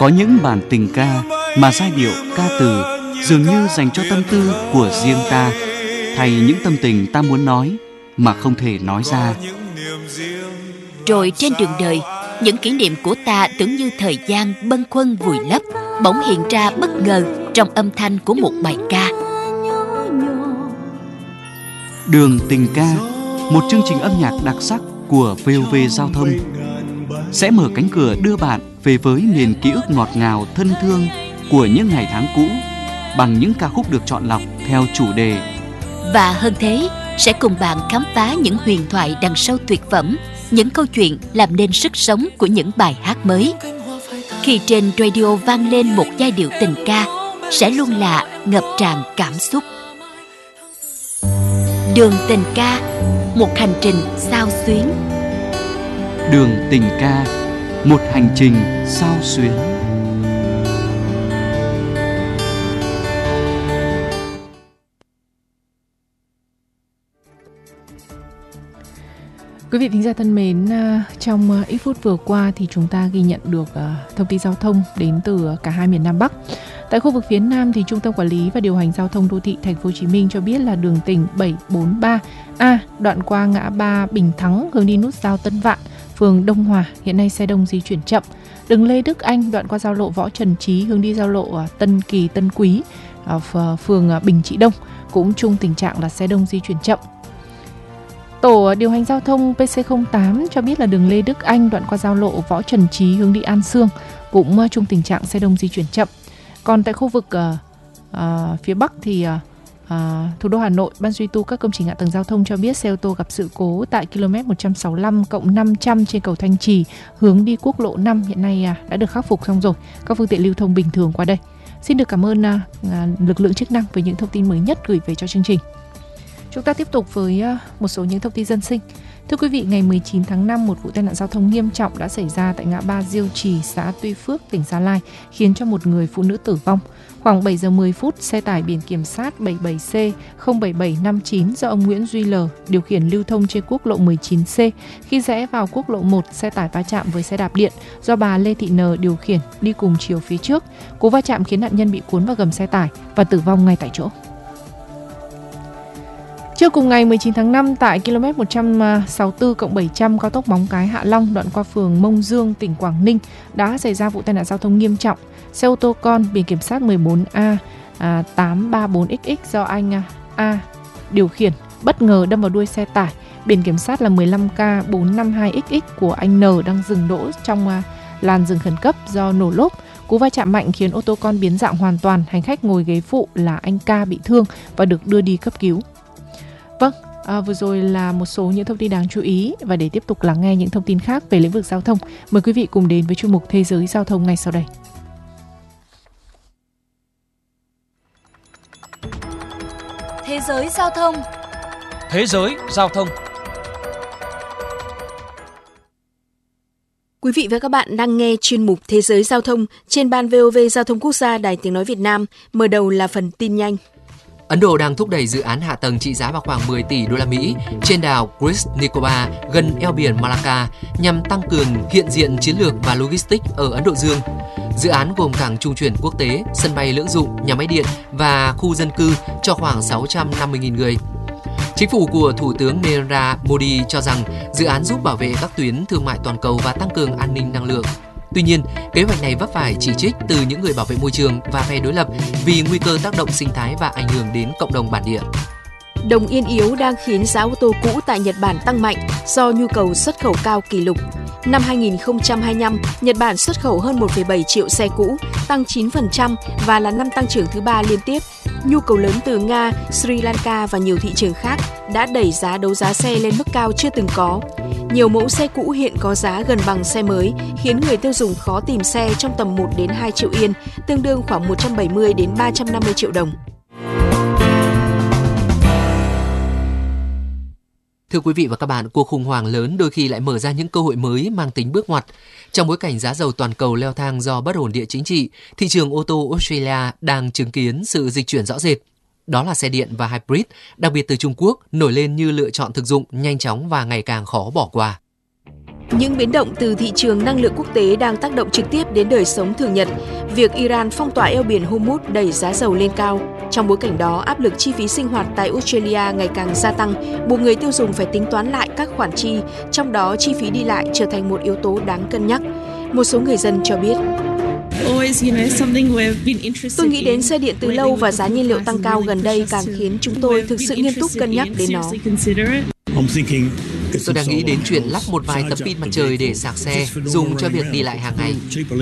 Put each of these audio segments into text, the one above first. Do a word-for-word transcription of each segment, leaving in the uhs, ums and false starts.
Có những bản tình ca mà giai điệu ca từ dường như dành cho tâm tư của riêng ta, thay những tâm tình ta muốn nói mà không thể nói ra. Rồi trên đường đời, những kỷ niệm của ta tưởng như thời gian bâng khuâng vùi lấp, bỗng hiện ra bất ngờ trong âm thanh của một bài ca. Đường tình ca, một chương trình âm nhạc đặc sắc của vê o vê Giao thông, sẽ mở cánh cửa đưa bạn về với miền ký ức ngọt ngào thân thương của những ngày tháng cũ bằng những ca khúc được chọn lọc theo chủ đề. Và hơn thế, sẽ cùng bạn khám phá những huyền thoại đằng sau tuyệt phẩm, những câu chuyện làm nên sức sống của những bài hát mới. Khi trên radio vang lên một giai điệu tình ca, sẽ luôn là ngập tràn cảm xúc. Đường tình ca, một hành trình xao xuyến. Đường tình ca, một hành trình xao xuyến. Quý vị thính giả thân mến, trong ít phút vừa qua thì chúng ta ghi nhận được thông tin giao thông đến từ cả hai miền Nam Bắc. Tại khu vực phía Nam thì Trung tâm Quản lý và Điều hành Giao thông Đô thị Thành phố Hồ Chí Minh cho biết là đường tỉnh bảy bốn ba A đoạn qua ngã ba Bình Thắng hướng đi nút giao Tân Vạn, phường Đông Hòa, hiện nay xe đông di chuyển chậm. Đường Lê Đức Anh đoạn qua giao lộ Võ Trần Trí hướng đi giao lộ Tân Kỳ Tân Quý, phường Bình Trị Đông cũng chung tình trạng là xe đông di chuyển chậm. Tổ điều hành giao thông pê xê không tám cho biết là đường Lê Đức Anh đoạn qua giao lộ Võ Trần Trí hướng đi An Sương cũng chung tình trạng xe đông di chuyển chậm. Còn tại khu vực uh, uh, phía Bắc thì uh, uh, thủ đô Hà Nội, Ban duy tu các công trình hạ tầng giao thông cho biết xe ô tô gặp sự cố tại km một trăm sáu mươi lăm cộng năm trăm trên cầu Thanh Trì hướng đi quốc lộ năm hiện nay uh, đã được khắc phục xong rồi, các phương tiện lưu thông bình thường qua đây. Xin được cảm ơn uh, uh, lực lượng chức năng với những thông tin mới nhất gửi về cho chương trình. Chúng ta tiếp tục với một số những thông tin dân sinh. Thưa quý vị, ngày mười chín tháng năm, một vụ tai nạn giao thông nghiêm trọng đã xảy ra tại ngã ba Diêu Trì, xã Tuy Phước, tỉnh Gia Lai, khiến cho một người phụ nữ tử vong. Khoảng bảy giờ mười phút, xe tải biển kiểm soát bảy mươi bảy C không bảy bảy năm chín do ông Nguyễn Duy L điều khiển lưu thông trên quốc lộ mười chín C. Khi rẽ vào quốc lộ một, xe tải va chạm với xe đạp điện do bà Lê Thị N điều khiển đi cùng chiều phía trước. Cú va chạm khiến nạn nhân bị cuốn vào gầm xe tải và tử vong ngay tại chỗ. Trưa cùng ngày mười chín tháng năm, tại km một trăm sáu mươi tư cộng bảy trăm cao tốc Móng Cái - Hạ Long đoạn qua phường Mông Dương, tỉnh Quảng Ninh đã xảy ra vụ tai nạn giao thông nghiêm trọng. Xe ô tô con biển kiểm soát mười bốn A tám ba bốn X X do anh A điều khiển bất ngờ đâm vào đuôi xe tải biển kiểm soát là mười lăm K bốn năm hai X X của anh N đang dừng đỗ trong làn dừng khẩn cấp do nổ lốp. Cú va chạm mạnh khiến ô tô con biến dạng hoàn toàn, hành khách ngồi ghế phụ là anh K bị thương và được đưa đi cấp cứu. Vâng, à, vừa rồi là một số những thông tin đáng chú ý, và để tiếp tục lắng nghe những thông tin khác về lĩnh vực giao thông, mời quý vị cùng đến với chuyên mục Thế giới Giao thông ngay sau đây. Thế giới giao thông. Thế giới giao thông. Quý vị và các bạn đang nghe chuyên mục Thế giới giao thông trên ban vê o vê Giao thông Quốc gia, Đài Tiếng nói Việt Nam. Mở đầu là phần tin nhanh. Ấn Độ đang thúc đẩy dự án hạ tầng trị giá vào khoảng mười tỷ đô la Mỹ trên đảo Crete Nicobar gần eo biển Malacca nhằm tăng cường hiện diện chiến lược và logistics ở Ấn Độ Dương. Dự án gồm cảng trung chuyển quốc tế, sân bay lưỡng dụng, nhà máy điện và khu dân cư cho khoảng sáu trăm năm mươi nghìn người. Chính phủ của Thủ tướng Narendra Modi cho rằng dự án giúp bảo vệ các tuyến thương mại toàn cầu và tăng cường an ninh năng lượng. Tuy nhiên, kế hoạch này vấp phải chỉ trích từ những người bảo vệ môi trường và phe đối lập vì nguy cơ tác động sinh thái và ảnh hưởng đến cộng đồng bản địa. Đồng yên yếu đang khiến giá ô tô cũ tại Nhật Bản tăng mạnh do nhu cầu xuất khẩu cao kỷ lục. Năm hai không hai lăm, Nhật Bản xuất khẩu hơn một phẩy bảy triệu xe cũ, tăng chín phần trăm và là năm tăng trưởng thứ ba liên tiếp. Nhu cầu lớn từ Nga, Sri Lanka và nhiều thị trường khác đã đẩy giá đấu giá xe lên mức cao chưa từng có. Nhiều mẫu xe cũ hiện có giá gần bằng xe mới, khiến người tiêu dùng khó tìm xe trong tầm một đến hai triệu yên, tương đương khoảng một trăm bảy mươi đến ba trăm năm mươi triệu đồng. Thưa quý vị và các bạn, cuộc khủng hoảng lớn đôi khi lại mở ra những cơ hội mới mang tính bước ngoặt. Trong bối cảnh giá dầu toàn cầu leo thang do bất ổn địa chính trị, thị trường ô tô Australia đang chứng kiến sự dịch chuyển rõ rệt. Đó là xe điện và hybrid, đặc biệt từ Trung Quốc, nổi lên như lựa chọn thực dụng, nhanh chóng và ngày càng khó bỏ qua. Những biến động từ thị trường năng lượng quốc tế đang tác động trực tiếp đến đời sống thường nhật. Việc Iran phong tỏa eo biển Hormuz đẩy giá dầu lên cao. Trong bối cảnh đó, áp lực chi phí sinh hoạt tại Australia ngày càng gia tăng, buộc người tiêu dùng phải tính toán lại các khoản chi, trong đó chi phí đi lại trở thành một yếu tố đáng cân nhắc. Một số người dân cho biết. Tôi nghĩ đến xe điện từ lâu và giá nhiên liệu tăng cao gần đây càng khiến chúng tôi thực sự nghiêm túc cân nhắc đến nó. Tôi đang nghĩ đến chuyện lắp một vài tấm pin mặt trời để sạc xe, dùng cho việc đi lại hàng ngày.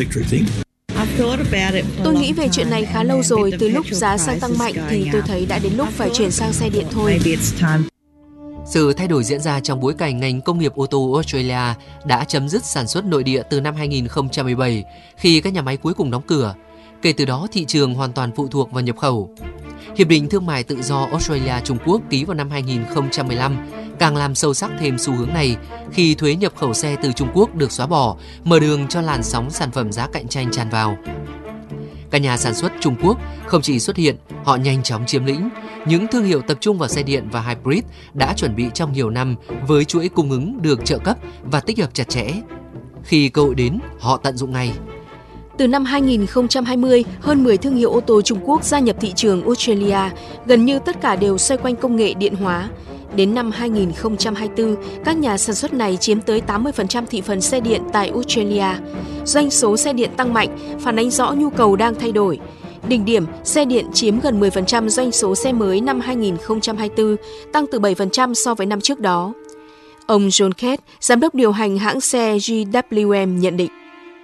Tôi nghĩ về chuyện này khá lâu rồi, từ lúc giá xăng tăng mạnh thì tôi thấy đã đến lúc phải chuyển sang xe điện thôi. Sự thay đổi diễn ra trong bối cảnh ngành công nghiệp ô tô Australia đã chấm dứt sản xuất nội địa từ năm hai nghìn không trăm mười bảy khi các nhà máy cuối cùng đóng cửa. Kể từ đó, thị trường hoàn toàn phụ thuộc vào nhập khẩu. Hiệp định Thương mại Tự do Australia-Trung Quốc ký vào năm hai nghìn không trăm mười lăm càng làm sâu sắc thêm xu hướng này khi thuế nhập khẩu xe từ Trung Quốc được xóa bỏ, mở đường cho làn sóng sản phẩm giá cạnh tranh tràn vào. Các nhà sản xuất Trung Quốc không chỉ xuất hiện, họ nhanh chóng chiếm lĩnh. Những thương hiệu tập trung vào xe điện và hybrid đã chuẩn bị trong nhiều năm với chuỗi cung ứng được trợ cấp và tích hợp chặt chẽ. Khi cơ hội đến, họ tận dụng ngay. Từ năm hai nghìn không trăm hai mươi, hơn mười thương hiệu ô tô Trung Quốc gia nhập thị trường Australia, gần như tất cả đều xoay quanh công nghệ điện hóa. Đến năm hai nghìn không trăm hai mươi tư, các nhà sản xuất này chiếm tới tám mươi phần trăm thị phần xe điện tại Australia. Doanh số xe điện tăng mạnh, phản ánh rõ nhu cầu đang thay đổi. Đỉnh điểm, xe điện chiếm gần mười phần trăm doanh số xe mới năm hai nghìn không trăm hai mươi tư, tăng từ bảy phần trăm so với năm trước đó. Ông John Kett, giám đốc điều hành hãng xe G W M nhận định.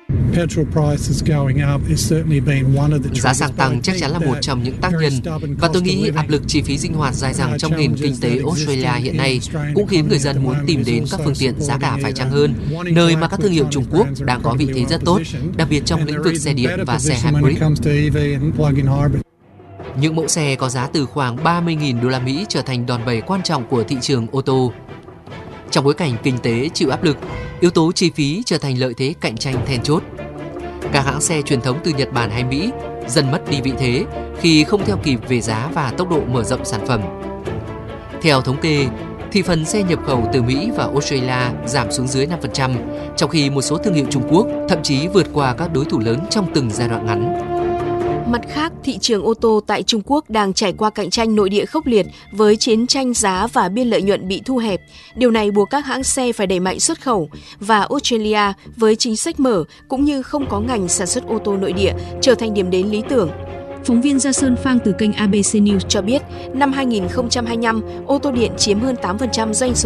Giá xăng tăng chắc chắn là một trong những tác nhân, và tôi nghĩ áp lực chi phí sinh hoạt dài dẳng trong nền kinh tế Australia hiện nay cũng khiến người dân muốn tìm đến các phương tiện giá cả phải chăng hơn, nơi mà các thương hiệu Trung Quốc đang có vị thế rất tốt, đặc biệt trong lĩnh vực xe điện và xe hybrid. Những mẫu xe có giá từ khoảng ba mươi nghìn đô la Mỹ trở thành đòn bẩy quan trọng của thị trường ô tô. Trong bối cảnh kinh tế chịu áp lực, yếu tố chi phí trở thành lợi thế cạnh tranh then chốt. Các hãng xe truyền thống từ Nhật Bản hay Mỹ dần mất đi vị thế khi không theo kịp về giá và tốc độ mở rộng sản phẩm. Theo thống kê, thị phần xe nhập khẩu từ Mỹ và Australia giảm xuống dưới năm phần trăm, trong khi một số thương hiệu Trung Quốc thậm chí vượt qua các đối thủ lớn trong từng giai đoạn ngắn. Mặt khác, thị trường ô tô tại Trung Quốc đang trải qua cạnh tranh nội địa khốc liệt với chiến tranh giá và biên lợi nhuận bị thu hẹp. Điều này buộc các hãng xe phải đẩy mạnh xuất khẩu, và Australia với chính sách mở cũng như không có ngành sản xuất ô tô nội địa trở thành điểm đến lý tưởng. Phóng viên Gia Sơn Phang từ kênh a bê xê News cho biết, năm hai nghìn không trăm hai mươi lăm, ô tô điện chiếm hơn tám phần trăm doanh số